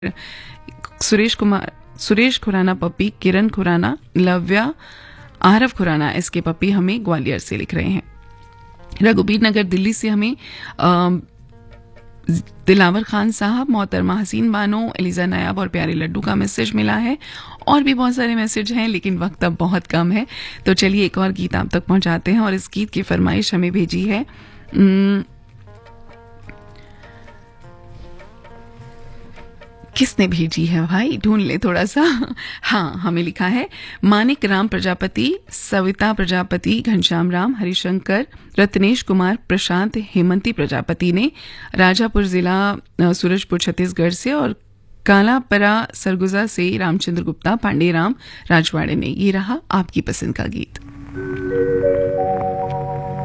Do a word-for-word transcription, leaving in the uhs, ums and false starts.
सुरेश कुमार सुरेश खुराना पप्पी, किरण Khurana, Lavya, Aarav Khurana SK पप्पी हमें ग्वालियर से लिख रहे हैं। रघुबीर नगर दिल्ली से हमें आ, दिलावर खान साहब, मोहतरमा हसीन बानो, एलिजा नायाब और प्यारे लड्डू का मैसेज मिला है। और भी बहुत सारे मैसेज हैं लेकिन वक्त अब बहुत कम है, तो चलिए एक और गीत आप तक पहुंचाते हैं। और इस गीत की फरमाइश हमें भेजी है, किसने भेजी है भाई, ढूंढ ले थोड़ा सा। हाँ, हमें लिखा है मानिक राम प्रजापति, सविता प्रजापति, घनश्याम राम, हरिशंकर, रत्नेश कुमार, प्रशांत, हेमंती प्रजापति ने राजापुर जिला सूरजपुर छत्तीसगढ़ से, और कालापरा सरगुजा से रामचंद्र गुप्ता, पांडे राम राजवाड़े ने। ये रहा आपकी पसंद का गीत।